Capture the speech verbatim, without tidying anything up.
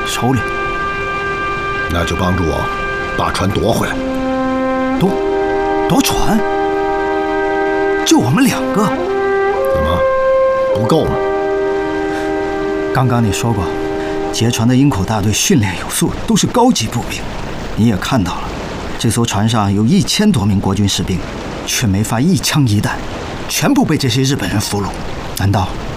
手里。 那就帮助我把船夺回来。 夺夺船？就我们两个？ 怎么不够吗？ 刚刚你说过，劫船的营口大队训练有素，都是高级步兵。你也看到了，这艘船上有一千多名国军士兵，却没发一枪一弹，全部被这些日本人俘虏。难道